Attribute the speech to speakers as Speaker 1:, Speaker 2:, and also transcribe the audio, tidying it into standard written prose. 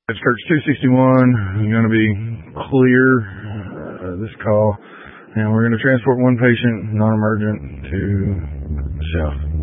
Speaker 1: It's Kirk's 261. You're going to be clear this call, and we're going to transport one patient, non-emergent, to the south.